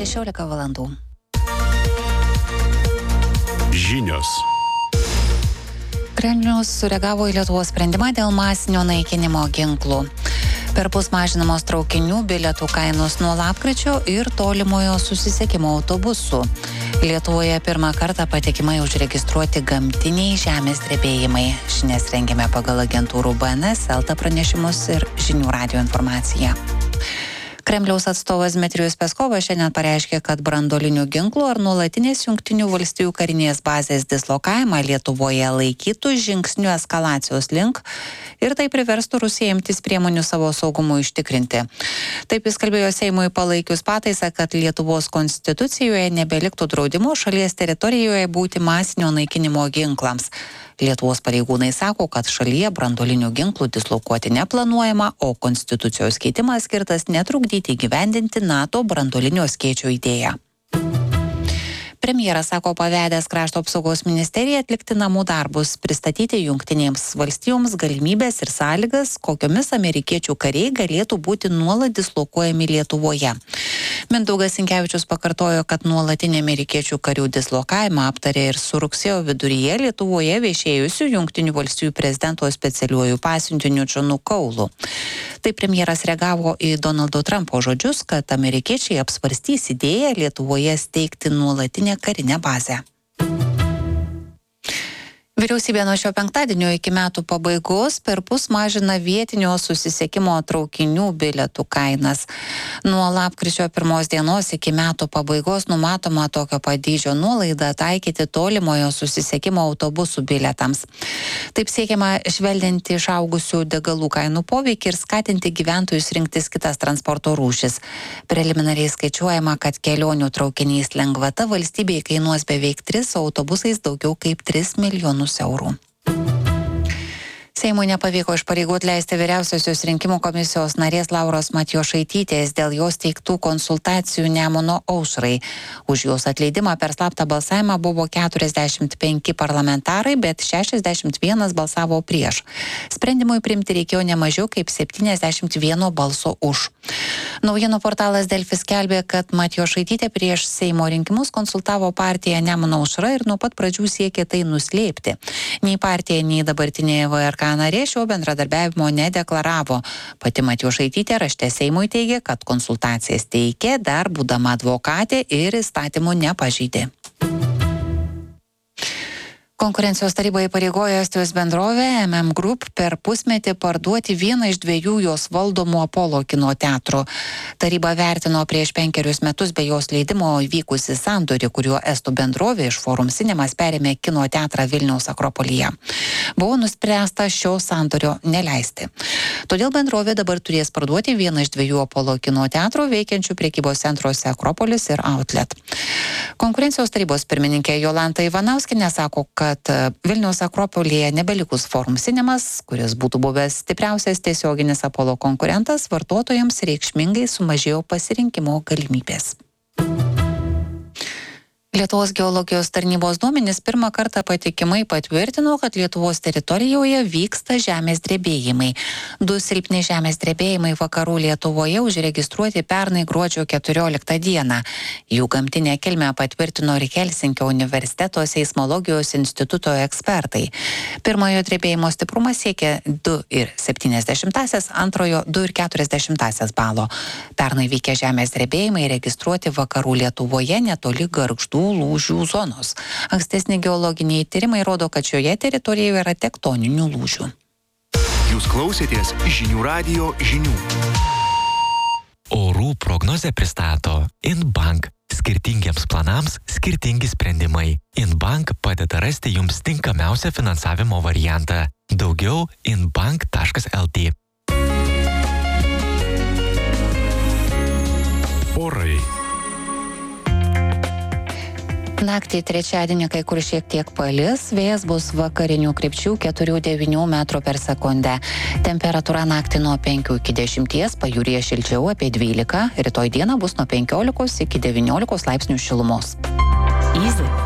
16 valandų. Žinios. Kremlius sureagavo į Lietuvos sprendimą dėl masinio naikinimo ginklų. Perpus mažinamos traukinių bilietų kainos nuo lapkričio ir tolimojo susisiekimo autobusų. Lietuvoje pirmą kartą patikimai užregistruoti gamtiniai žemės drebėjimai. Žinias rengėme pagal agentūrų BNS, LT pranešimus ir žinių radijo informaciją. Kremliaus atstovas Dmitrijus Peskovas šiandien pareiškė, kad branduolinių ginklų ar nuolatinės Jungtinių valstijų karinės bazės dislokavimą Lietuvoje laikytų žingsniu eskalacijos link ir tai priverstų Rusiją imtis priemonių savo saugumui užtikrinti. Taip jis kalbėjo Seimui palaikius pataisą, kad Lietuvos konstitucijoje nebeliktų draudimo šalies teritorijoje būti masinio naikinimo ginklams. Lietuvos pareigūnai sako, kad šalyje branduolinių ginklų dislokuoti neplanuojama, o konstitucijos keitimas skirtas netrukdyti įgyvendinti NATO branduolinio skėčio idėją. Premjeras sako pavedęs Krašto apsaugos ministeriją atlikti namų darbus, pristatyti Jungtinėms valstijoms galimybės ir sąlygas, kokiomis amerikiečių kariai galėtų būti nuolat dislokuojami Lietuvoje. Mindaugas Sinkevičius pakartojo, kad nuolatinį amerikiečių karių dislokavimą aptarė ir su rugsėjo viduryje Lietuvoje viešėjusiu Jungtinių valstijų prezidento specialiuoju pasiuntiniu Džonu Kaulu. Tai premjeras reagavo į Donaldo Trumpo žodžius, kad amerikiečiai apsvarstys idėją Lietuvoje steigti nuolatinę karinę bazę. Vyriausybė nuo šio penktadienio iki metų pabaigos perpus mažina vietinio susisiekimo traukinių bilietų kainas. Nuo lapkričio 1 dienos iki metų pabaigos numatoma tokio pat dydžio nuolaidą taikyti tolimojo susisiekimo autobusų bilietams. Taip siekiama švelninti išaugusių degalų kainų poveikį ir skatinti gyventojus rinktis kitas transporto rūšis. Preliminariai skaičiuojama, kad kelionių traukiniais lengvata valstybei kainuos beveik 3, o autobusais daugiau kaip 3 milijonus eurų. Seimui nepavyko iš pareigų atleisti vyriausiosios rinkimų komisijos narės Lauros Matjošaitytės dėl jos teiktų konsultacijų Nemuno aušrai. Už jos atleidimą per slaptą balsavimą buvo 45 parlamentarai, bet 61 balsavo prieš. Sprendimui priimti reikėjo ne mažiau kaip 71 balso už. Naujienų portalas Delfi skelbė, kad Matjošaitytė prieš Seimo rinkimus konsultavo partiją Nemuno aušra ir nuo pat pradžių siekė tai nuslėpti. Nei partija, nei dabartinė VRK narė šio bendradarbiavimo nedeklaravo. Pati Matjošaitytė rašte Seimui teigė, kad konsultacijas teikė dar būdama advokatė ir įstatymų nepažeidė. Konkurencijos taryba įpareigojo Estijos bendrovę MM Group per pusmetį parduoti vieną iš 2 jos valdomų Apollo kino teatrų. Taryba vertino prieš 5 metus be jos leidimo įvykusi sandorį, kuriuo estų bendrovė iš Forum Cinemas perėmė kino teatrą Vilniaus Akropolyje. Buvo nuspręsta šio sandorio neleisti. Todėl bendrovė dabar turės parduoti vieną iš 2 Apollo kino teatrų veikiančių prekybos centruose Akropolis ir Outlet. Konkurencijos tarybos pirmininkė Jolanta Ivanauskienė sako, kad Vilniaus Akropolyje nebelikus Forum Cinemas, kuris būtų buvęs stipriausias tiesioginis Apollo konkurentas, vartotojams reikšmingai sumažėjo pasirinkimo galimybės. Lietuvos geologijos tarnybos duomenys pirmą kartą patikimai patvirtino, kad Lietuvos teritorijoje vyksta žemės drebėjimai. 2 silpni žemės drebėjimai vakarų Lietuvoje užregistruoti pernai gruodžio 14 dieną. Jų gamtinę kilmę patvirtino ir Helsinkio universiteto seismologijos instituto ekspertai. Pirmojo drebėjimo stiprumas siekia 2,7, antrojo 2,4 balo. Pernai vykę žemės drebėjimai registruoti vakarų Lietuvoje netoli Gargždų lūžių zonos. Ankstesni geologiniai tyrimai rodo, kad šioje teritorijoje yra tektoninių lūžių. Jūs klausėtės žinių radijo žinių. Orų prognozę pristato InBank. Skirtingiems planams skirtingi sprendimai. InBank padeda rasti jums tinkamiausią finansavimo variantą. Daugiau inbank.lt. Orai. Naktį trečiadienį kai kur šiek tiek palis, vėjas bus vakarinių krypčių 4-9 metrų per sekundę. Temperatūra naktį nuo 5 iki 10, pajūryje šilčiau apie 12, rytoj dieną bus nuo 15 iki 19 laipsnių šilumos. Easy.